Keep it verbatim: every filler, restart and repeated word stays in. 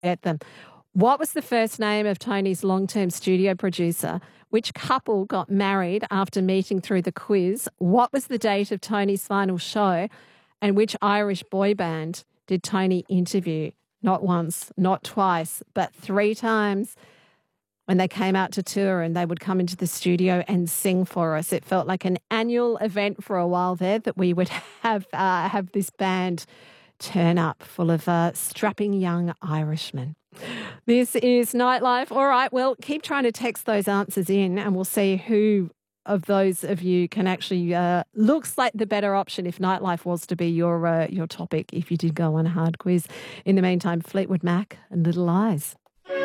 Get them. What was the first name of Tony's long-term studio producer? Which couple got married after meeting through the quiz? What was the date of Tony's final show? And which Irish boy band did Tony interview? Not once, not twice, but three times when they came out to tour and they would come into the studio and sing for us. It felt like an annual event for a while there that we would have uh, have this band turn up full of uh, strapping young Irishmen. This is Nightlife. All right, well, keep trying to text those answers in and we'll see who of those of you can actually, uh, looks like the better option if Nightlife was to be your uh, your topic if you did go on a hard quiz. In the meantime, Fleetwood Mac and Little Eyes.